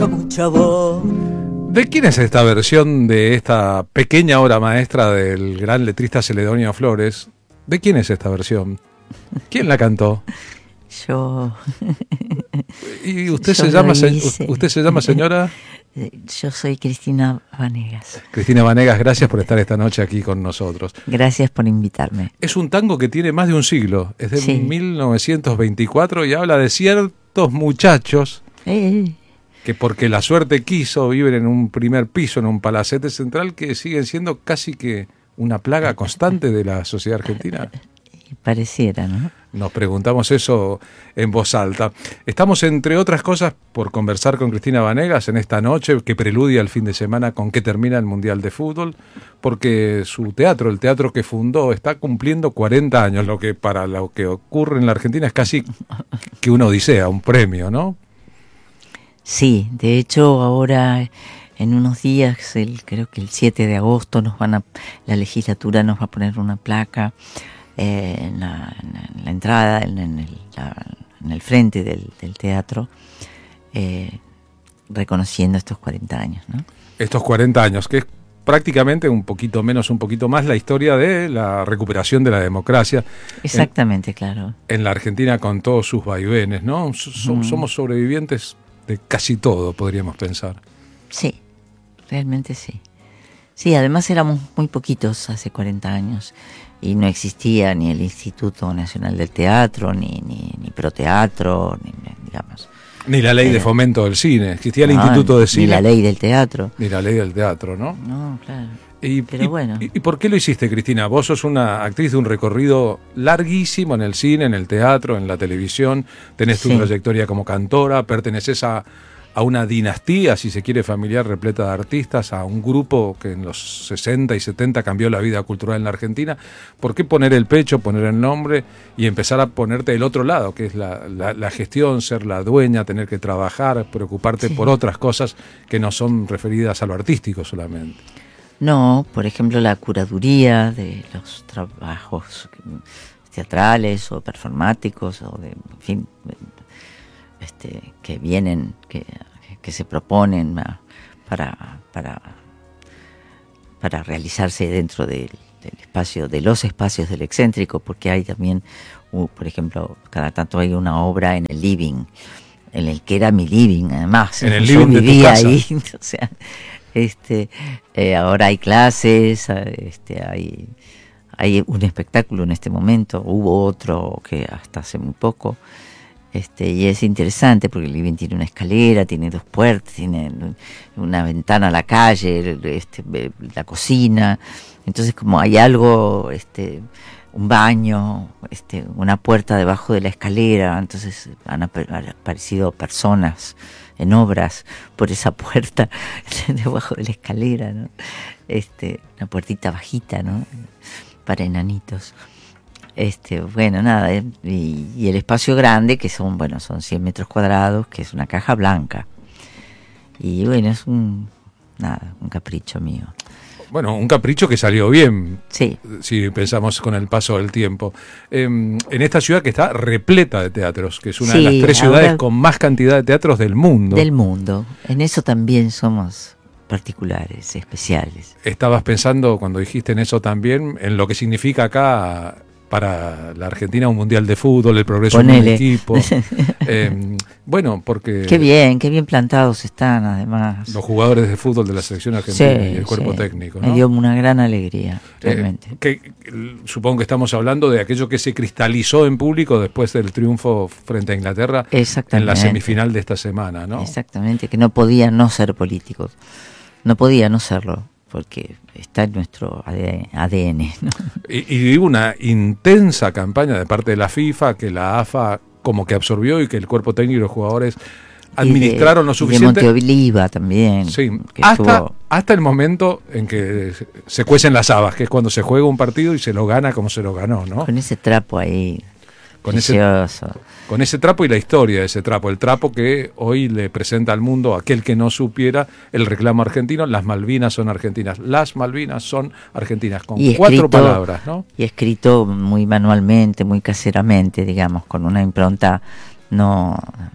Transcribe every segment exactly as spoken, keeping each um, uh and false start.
con mucha voz. ¿De quién es esta versión de esta pequeña obra maestra del gran letrista Celedonio Flores? ¿De quién es esta versión? ¿Quién la cantó? Yo. ¿Y usted Yo se llama, se, hice. usted se llama señora? Yo soy Cristina Vanegas. Cristina Vanegas, gracias por estar esta noche aquí con nosotros. Gracias por invitarme. Es un tango que tiene más de un siglo, es de Sí. mil novecientos veinticuatro y habla de ciertos muchachos Eh, que porque la suerte quiso viven en un primer piso, en un palacete central, que siguen siendo casi que una plaga constante de la sociedad argentina. pareciera, ¿no? Nos preguntamos eso en voz alta. Estamos, entre otras cosas, por conversar con Cristina Vanegas en esta noche que preludia el fin de semana con que termina el Mundial de Fútbol, porque su teatro, el teatro que fundó, está cumpliendo cuarenta años, lo que para lo que ocurre en la Argentina es casi que una odisea, un premio, ¿no? Sí, de hecho ahora en unos días, el, creo que el siete de agosto, nos van a, la legislatura nos va a poner una placa eh, en, la, en la entrada, en, en, el, la, en el frente del, del teatro, eh, reconociendo estos cuarenta años, ¿no? Estos cuarenta años, que es prácticamente un poquito menos, un poquito más la historia de la recuperación de la democracia. Exactamente, en, claro. En la Argentina con todos sus vaivenes, ¿no? So, mm. Somos sobrevivientes de casi todo, podríamos pensar. Sí, realmente sí. Sí, además éramos muy poquitos hace cuarenta años y no existía ni el Instituto Nacional del Teatro, ni, ni, ni Proteatro, ni, digamos. Ni la ley Era, de fomento del cine, existía el no, Instituto de Cine. Ni la ley del teatro. Ni la ley del teatro, ¿no? No, claro. Y, Pero y, bueno. ¿Y por qué lo hiciste, Cristina? Vos sos una actriz de un recorrido larguísimo en el cine, en el teatro, en la televisión. Tenés tu sí. trayectoria como cantora, perteneces a, a una dinastía, si se quiere, familiar, repleta de artistas, a un grupo que en los sesenta y setenta cambió la vida cultural en la Argentina. ¿Por qué poner el pecho, poner el nombre y empezar a ponerte del otro lado, que es la, la, la gestión, ser la dueña, tener que trabajar, preocuparte sí. por otras cosas que no son referidas a lo artístico solamente? No, por ejemplo, la curaduría de los trabajos teatrales o performáticos, o de, en fin, este, que vienen, que, que se proponen para, para, para realizarse dentro del, del espacio, de los espacios del excéntrico, porque hay también, uh, por ejemplo, cada tanto hay una obra en el living, en el que era mi living, además. En el yo living vivía de tu casa. Ahí, o sea, este, eh, ahora hay clases, este, hay, hay un espectáculo en este momento, hubo otro que hasta hace muy poco. Este, y es interesante porque el living tiene una escalera, tiene dos puertas, tiene una ventana a la calle, este, la cocina. Entonces, como hay algo, este, un baño, este, una puerta debajo de la escalera, entonces han aparecido personas en obras por esa puerta debajo de la escalera, ¿no? Este, una puertita bajita, ¿no? Para enanitos. Este, bueno, nada, y, y el espacio grande, que son, bueno, son cien metros cuadrados, que es una caja blanca. Y bueno, es un, nada, un capricho mío. Bueno, un capricho que salió bien, sí. si pensamos con el paso del tiempo. Eh, en esta ciudad que está repleta de teatros, que es una sí, de las tres ciudades con más cantidad de teatros del mundo. Del mundo, en eso también somos particulares, especiales. Estabas pensando, cuando dijiste en eso también, en lo que significa acá para la Argentina un mundial de fútbol, el progreso de un equipo. Eh, bueno, porque... Qué bien, qué bien plantados están, además. Los jugadores de fútbol de la selección argentina sí, y el cuerpo sí. técnico, ¿no? Me dio una gran alegría, realmente. Eh, que, supongo que estamos hablando de aquello que se cristalizó en público después del triunfo frente a Inglaterra en la semifinal de esta semana, ¿no? Exactamente, que no podía no ser políticos. No podía no serlo, porque está en nuestro A D N, ¿no? Y, y una intensa campaña de parte de la FIFA, que la A F A como que absorbió y que el cuerpo técnico y los jugadores administraron de, lo suficiente. Y de Monteoliva también. Sí, hasta, estuvo... hasta el momento en que se cuecen las habas, que es cuando se juega un partido y se lo gana como se lo ganó, ¿no? Con ese trapo ahí. Con ese, con ese trapo y la historia de ese trapo, el trapo que hoy le presenta al mundo aquel que no supiera el reclamo argentino: las Malvinas son argentinas, las Malvinas son argentinas, con y cuatro escrito, palabras, ¿no? Y escrito muy manualmente, muy caseramente, digamos, con una impronta no,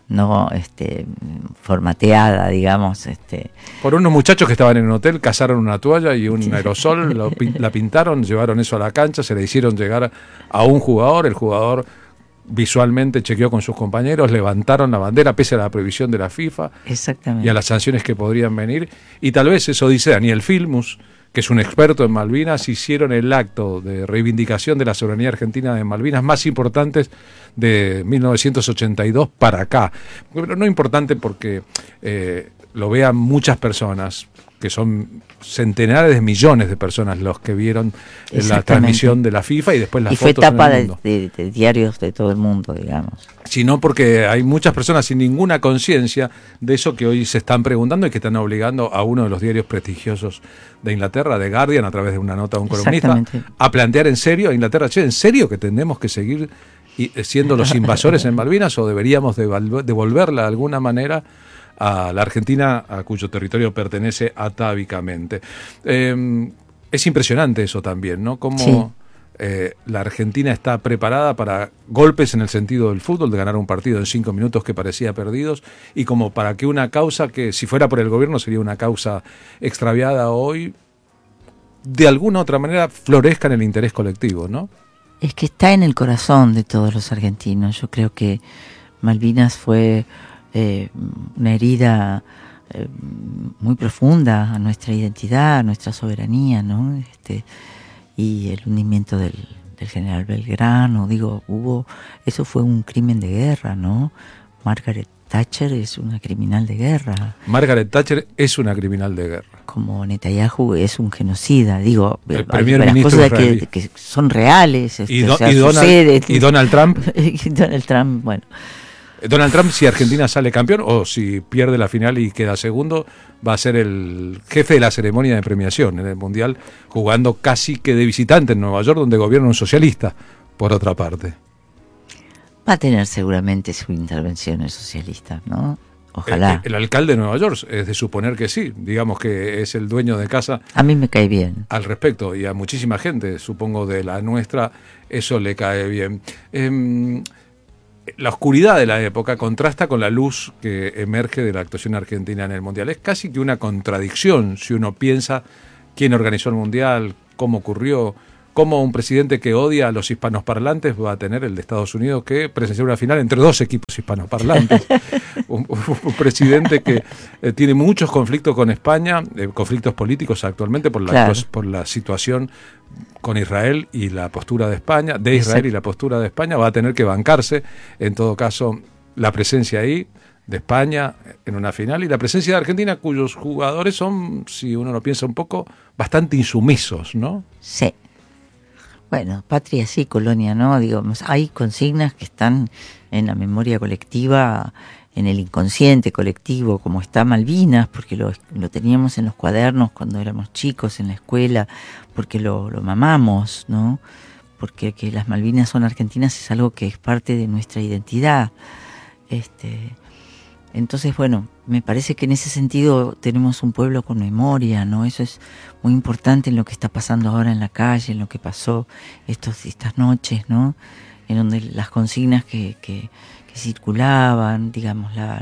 no este, formateada, digamos. Este. Por unos muchachos que estaban en un hotel, cazaron una toalla y un aerosol, lo, la pintaron, llevaron eso a la cancha, se le hicieron llegar a un jugador, el jugador visualmente chequeó con sus compañeros, levantaron la bandera pese a la prohibición de la FIFA. Exactamente. Y a las sanciones que podrían venir. Y tal vez, eso dice Daniel Filmus, que es un experto en Malvinas, hicieron el acto de reivindicación de la soberanía argentina de Malvinas más importantes de mil novecientos ochenta y dos para acá. Pero no importante porque eh, lo vean muchas personas, que son centenares de millones de personas los que vieron la transmisión de la FIFA y después las y fotos. Y fue tapa en el mundo. De, de, de diarios de todo el mundo, digamos. Sino porque hay muchas personas sin ninguna conciencia de eso que hoy se están preguntando y que están obligando a uno de los diarios prestigiosos de Inglaterra, The Guardian, a través de una nota de un columnista, a plantear en serio a Inglaterra, che, ¿en serio que tenemos que seguir siendo los invasores en Malvinas o deberíamos devolverla de alguna manera a la Argentina, a cuyo territorio pertenece atávicamente? Eh, es impresionante eso también, ¿no? Cómo sí. eh, la Argentina está preparada para golpes en el sentido del fútbol, de ganar un partido en cinco minutos que parecía perdidos, y como para que una causa que, si fuera por el gobierno, sería una causa extraviada hoy, de alguna otra manera florezca en el interés colectivo, ¿no? Es que está en el corazón de todos los argentinos. Yo creo que Malvinas fue Eh, una herida eh, muy profunda a nuestra identidad, a nuestra soberanía, ¿no? Este, y el hundimiento del, del general Belgrano, digo, hubo, eso fue un crimen de guerra, ¿no? Margaret Thatcher es una criminal de guerra. Margaret Thatcher es una criminal de guerra. Como Netanyahu es un genocida, digo, el primer hay ministro cosas que, que son reales. Este, y, do, o sea, y, Donald, y Donald Trump. y Donald Trump, bueno. Donald Trump, si Argentina sale campeón o si pierde la final y queda segundo, va a ser el jefe de la ceremonia de premiación en el Mundial, jugando casi que de visitante en Nueva York, donde gobierna un socialista, por otra parte. Va a tener seguramente su intervención el socialista, ¿no? Ojalá. El, el alcalde de Nueva York es de suponer que sí, digamos que es el dueño de casa. A mí me cae bien. Al respecto, y a muchísima gente, supongo de la nuestra, eso le cae bien. Eh, La oscuridad de la época contrasta con la luz que emerge de la actuación argentina en el Mundial. Es casi que una contradicción si uno piensa quién organizó el Mundial, cómo ocurrió, cómo un presidente que odia a los hispanoparlantes va a tener el de Estados Unidos que presenciar una final entre dos equipos hispanoparlantes. un, un presidente que eh, tiene muchos conflictos con España, eh, conflictos políticos actualmente por la, claro. por la situación con Israel y la postura de España, de Israel Exacto. y la postura de España, va a tener que bancarse, en todo caso, la presencia ahí de España en una final y la presencia de Argentina, cuyos jugadores son, si uno lo piensa un poco, bastante insumisos, ¿no? Sí. Bueno, patria sí, colonia no, digamos, hay consignas que están en la memoria colectiva, en el inconsciente colectivo, como está Malvinas, porque lo, lo teníamos en los cuadernos cuando éramos chicos en la escuela, porque lo, lo mamamos, ¿no? Porque que las Malvinas son argentinas es algo que es parte de nuestra identidad. Este, entonces, bueno, me parece que en ese sentido tenemos un pueblo con memoria, ¿no? Eso es muy importante en lo que está pasando ahora en la calle, en lo que pasó estos, estas noches, ¿no? En donde las consignas que, que, que circulaban, digamos, la,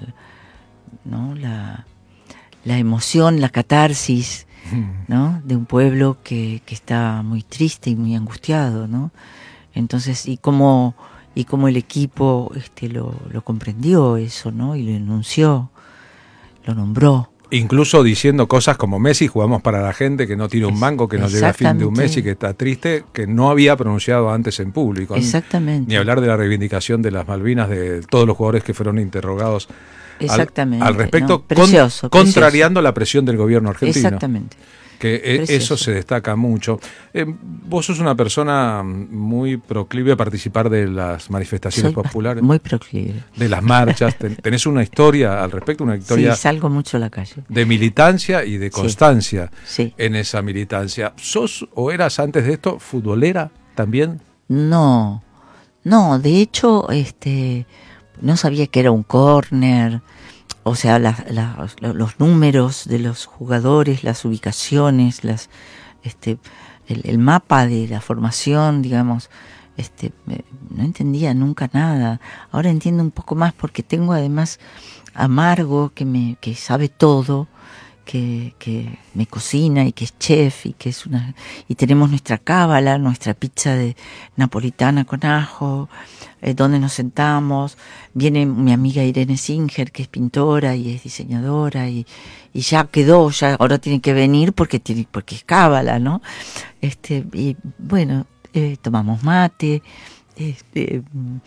¿no? la, la emoción, la catarsis, ¿no? De un pueblo que, que está muy triste y muy angustiado, ¿no? Entonces, y cómo, y cómo el equipo este, lo, lo comprendió eso, ¿no? Y lo enunció, lo nombró. Incluso diciendo cosas como Messi, jugamos para la gente, que no tira un mango, que no llega a fin de un Messi, que está triste, que no había pronunciado antes en público. Exactamente. Ni hablar de la reivindicación de las Malvinas, de todos los jugadores que fueron interrogados Exactamente. al, al respecto, no, precioso, con, contrariando precioso. la presión del gobierno argentino. Exactamente. Que precioso. Eso se destaca mucho. Eh, vos sos una persona muy proclive a participar de las manifestaciones Soy populares. Muy proclive. De las marchas. Ten, tenés una historia al respecto, una historia. Sí, salgo mucho a la calle. De militancia y de constancia sí. Sí. en esa militancia. ¿Sos o eras antes de esto futbolera también? No, no, de hecho, este, no sabía que era un córner. O sea, la, la, los números de los jugadores, las ubicaciones, las, este, el, el mapa de la formación, digamos, este, no entendía nunca nada. Ahora entiendo un poco más porque tengo además a Margo que me que sabe todo, que, que me cocina y que es chef y que es una y tenemos nuestra cábala, nuestra pizza de napolitana con ajo, eh, donde nos sentamos. Viene mi amiga Irene Singer, que es pintora y es diseñadora, y, y ya quedó, ya ahora tiene que venir porque tiene, porque es cábala, ¿no? Este, y bueno, eh, tomamos mate, este,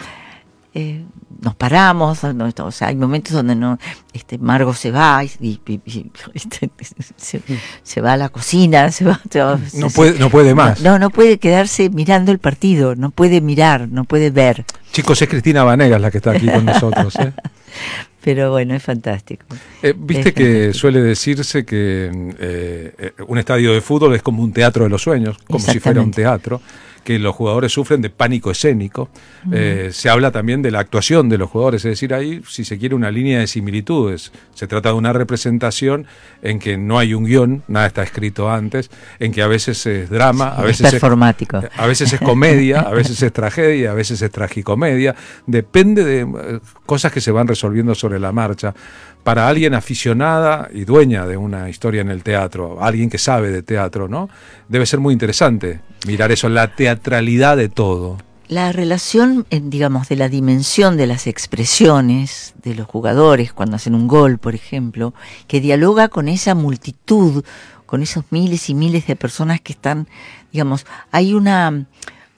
eh, nos paramos, no, o sea, hay momentos donde no, este, Margo se va y, y, y este, se, se va a la cocina, se va, se va no se, puede, no puede más. No, no puede quedarse mirando el partido, no puede mirar, no puede ver. Chicos, es Cristina Vanegas la que está aquí con nosotros, ¿eh? Pero bueno, es fantástico. Eh, Viste es que fantástico. Suele decirse que eh, un estadio de fútbol es como un teatro de los sueños, como si fuera un teatro, que los jugadores sufren de pánico escénico. Uh-huh. Eh, se habla también de la actuación de los jugadores, es decir, ahí, si se quiere, una línea de similitudes. Se trata de una representación en que no hay un guión, nada está escrito antes, en que a veces es drama, sí, a veces es performático. Es, a veces es comedia, a veces es tragedia, a veces es tragicomedia. Depende de eh, cosas que se van resolviendo sobre la marcha. Para alguien aficionada y dueña de una historia en el teatro, alguien que sabe de teatro, ¿no? Debe ser muy interesante mirar eso, la teatralidad de todo. La relación, digamos, de la dimensión de las expresiones de los jugadores cuando hacen un gol, por ejemplo, que dialoga con esa multitud, con esos miles y miles de personas que están, digamos, hay una,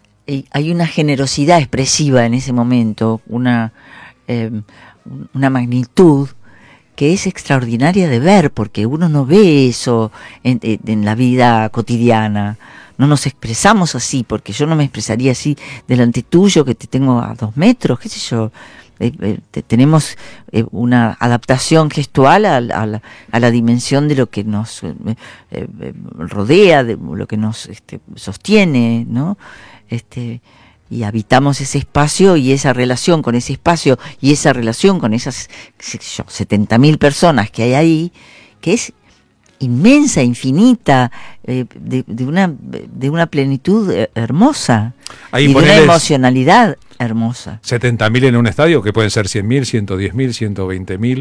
hay una generosidad expresiva en ese momento, una, eh, una magnitud que es extraordinaria de ver, porque uno no ve eso en, en la vida cotidiana. No nos expresamos así, porque yo no me expresaría así delante tuyo, que te tengo a dos metros, qué sé yo. Eh, eh, te, tenemos eh, una adaptación gestual a, a, la, a la dimensión de lo que nos eh, eh, rodea, de lo que nos este, sostiene, ¿no? Este... y habitamos ese espacio y esa relación con ese espacio y esa relación con esas setenta mil personas que hay ahí, que es inmensa, infinita, eh, de, de una de una plenitud hermosa ahí y de una emocionalidad hermosa. setenta mil en un estadio, que pueden ser cien mil, ciento diez mil, ciento veinte mil,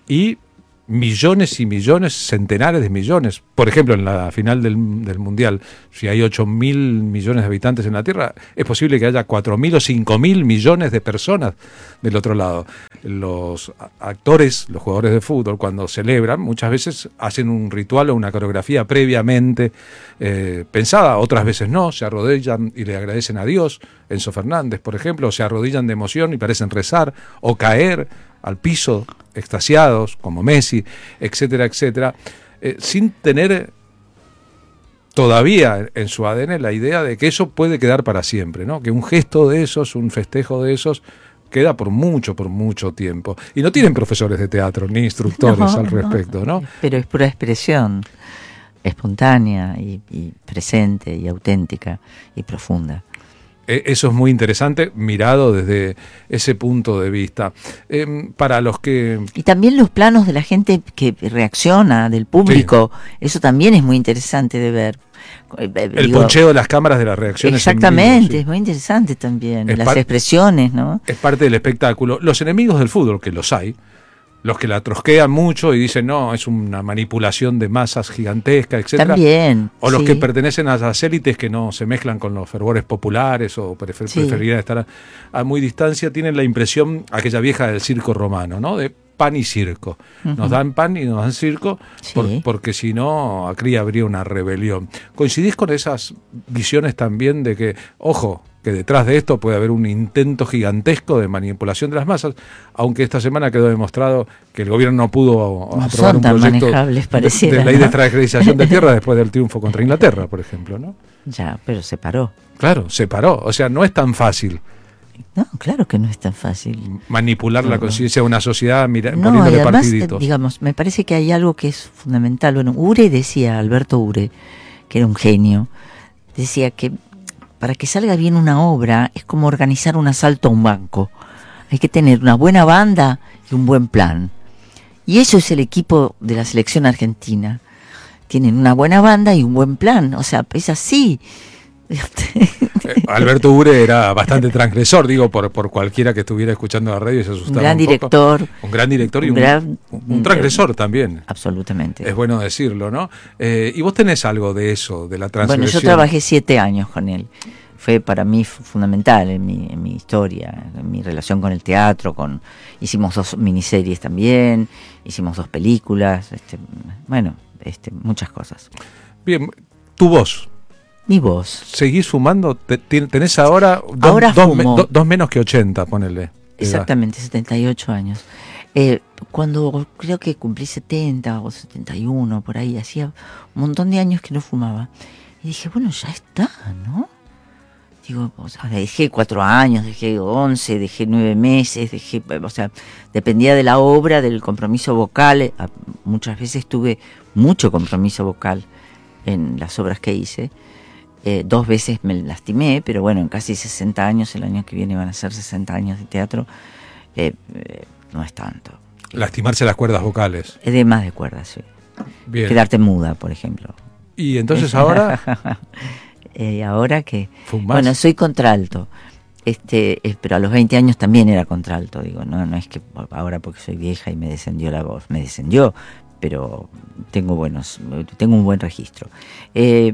y millones y millones, centenares de millones. Por ejemplo, en la final del, del Mundial, si hay ocho mil millones de habitantes en la Tierra, es posible que haya cuatro mil o cinco mil millones de personas del otro lado. Los actores, los jugadores de fútbol, cuando celebran, muchas veces hacen un ritual o una coreografía previamente eh, pensada, otras veces no, se arrodillan y le agradecen a Dios. Enzo Fernández, por ejemplo, se arrodillan de emoción y parecen rezar, o caer al piso extasiados, como Messi, etcétera, etcétera, eh, sin tener todavía en su A D N la idea de que eso puede quedar para siempre, ¿no? Que un gesto de esos, un festejo de esos, queda por mucho, por mucho tiempo. Y no tienen profesores de teatro ni instructores no, al respecto, ¿no? Pero es pura expresión espontánea y, y presente y auténtica y profunda. Eso es muy interesante, mirado desde ese punto de vista. Eh, para los que... Y también los planos de la gente que reacciona, del público, sí. Eso también es muy interesante de ver. El Digo, poncheo de las cámaras de las reacciones. Exactamente, en vivo, sí. Es muy interesante también, es las par- expresiones, ¿no? Es parte del espectáculo. Los enemigos del fútbol, que los hay, los que la trosquean mucho y dicen, no, es una manipulación de masas gigantesca, etcétera. También. O los sí. que pertenecen a las élites que no se mezclan con los fervores populares o prefer- sí. preferirían estar a, a muy distancia, tienen la impresión, aquella vieja del circo romano, ¿no? De pan y circo. Uh-huh. Nos dan pan y nos dan circo, sí. por, porque si no, aquí habría una rebelión. ¿Coincidís con esas visiones también de que, ojo, que detrás de esto puede haber un intento gigantesco de manipulación de las masas, aunque esta semana quedó demostrado que el gobierno no pudo no aprobar un proyecto de, de ley ¿no? de extracredización de tierra después del triunfo contra Inglaterra, por ejemplo, ¿no? Ya, pero se paró. Claro, se paró. O sea, no es tan fácil. No, claro que no es tan fácil. Manipular no, la conciencia de una sociedad mira, no, poniéndole además, partiditos. Eh, digamos, me parece que hay algo que es fundamental. Bueno, Ure decía, Alberto Ure, que era un genio, decía que para que salga bien una obra es como organizar un asalto a un banco. Hay que tener una buena banda y un buen plan. Y eso es el equipo de la selección argentina. Tienen una buena banda y un buen plan. O sea, es así. Eh, Alberto Ure era bastante transgresor, digo, por, por cualquiera que estuviera escuchando la radio y se asustaba un gran un poco. director. Un gran director y un, un, gran, un transgresor también. Absolutamente. Es bueno decirlo, ¿no? Eh, y vos tenés algo de eso, de la transgresión. Bueno, yo trabajé siete años con él. Fue para mí fundamental en mi, en mi historia, en mi relación con el teatro. Con hicimos dos miniseries también, hicimos dos películas, este, bueno, este, muchas cosas. Bien, tu voz. Mi voz. ¿Seguís fumando? ¿Tenés ahora, dos, ahora dos, fumo. dos, dos menos que ochenta, ponele? Exactamente, setenta y ocho años. Eh, cuando creo que cumplí setenta o setenta y uno, por ahí, hacía un montón de años que no fumaba. Y dije, bueno, ya está, ¿no? Digo, o sea, dejé cuatro años, dejé once, dejé nueve meses, dejé, o sea, dependía de la obra, del compromiso vocal. Muchas veces tuve mucho compromiso vocal en las obras que hice. Eh, dos veces me lastimé, pero bueno, en casi sesenta años, el año que viene van a ser sesenta años de teatro, eh, eh, no es tanto. Lastimarse las cuerdas vocales. Es de más de cuerdas, sí. Bien. Quedarte muda, por ejemplo. ¿Y entonces ahora? eh, ahora que... ¿Fumás? Bueno, soy contralto, este, eh, pero a los veinte años también era contralto, digo, no, no es que ahora porque soy vieja y me descendió la voz, me descendió, pero tengo buenos, tengo un buen registro. Eh,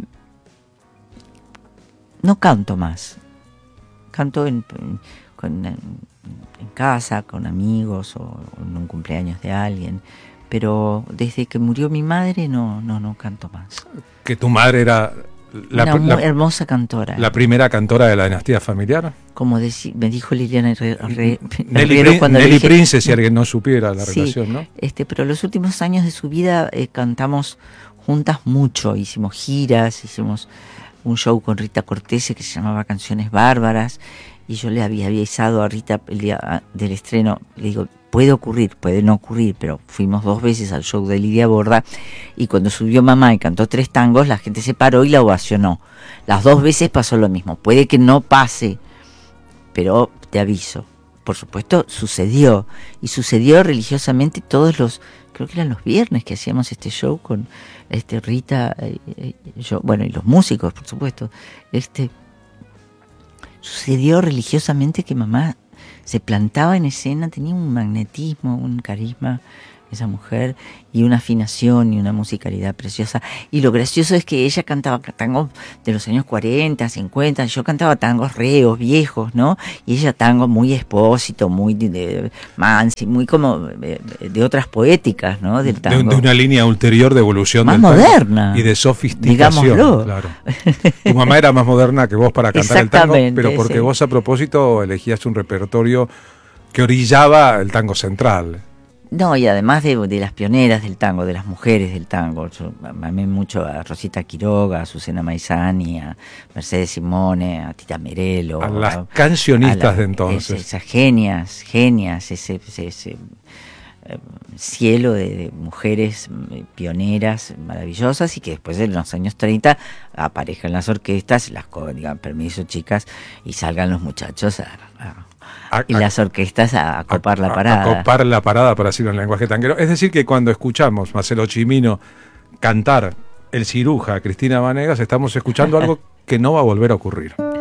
No canto más. Canto en, en, en, en casa, con amigos o en un cumpleaños de alguien. Pero desde que murió mi madre no no no canto más. Que tu madre era la, una muy la, hermosa cantora. La primera cantora de la dinastía familiar. Como deci- me dijo Liliana Herrero, Nelly, Herrero cuando Nelly dije, Prince, si alguien no supiera la sí, relación, ¿no? Este, pero los últimos años de su vida eh, cantamos juntas mucho. Hicimos giras, hicimos un show con Rita Cortese que se llamaba Canciones Bárbaras, y yo le había avisado a Rita el día del estreno, le digo, puede ocurrir, puede no ocurrir, pero fuimos dos veces al show de Lidia Borda, y cuando subió mamá y cantó tres tangos, la gente se paró y la ovacionó. Las dos veces pasó lo mismo, puede que no pase, pero te aviso. Por supuesto, sucedió, y sucedió religiosamente todos los, creo que eran los viernes que hacíamos este show con este Rita, eh, yo, bueno, y los músicos, por supuesto. Este sucedió religiosamente que mamá se plantaba en escena, tenía un magnetismo, un carisma, esa mujer, y una afinación y una musicalidad preciosa. Y lo gracioso es que ella cantaba tangos de los años cuarenta, cincuenta, yo cantaba tangos reos, viejos, ¿no? Y ella tangos muy Expósito, muy de, de Mansi, muy como de, de otras poéticas, ¿no? Del tango. De, de una línea ulterior de evolución más del moderna, tango y de sofisticación. Digámoslo. Claro. Tu mamá era más moderna que vos para cantar el tango, pero porque sí. Vos a propósito elegías un repertorio que orillaba el tango central. No, y además de, de las pioneras del tango, de las mujeres del tango, yo amé mucho a Rosita Quiroga, a Azucena Maizani, a Mercedes Simone, a Tita Merelo. A las a, cancionistas a la, de entonces. Esas genias, genias, ese, ese, ese eh, cielo de, de mujeres pioneras maravillosas, y que después en los años treinta aparezcan las orquestas, las digan, permiso chicas, y salgan los muchachos a... a A, y las orquestas a, a copar a, la parada. A copar la parada, para decirlo en lenguaje tanguero. Es decir, que cuando escuchamos Marcelo Chimino cantar El Ciruja a Cristina Vanegas, estamos escuchando algo que no va a volver a ocurrir.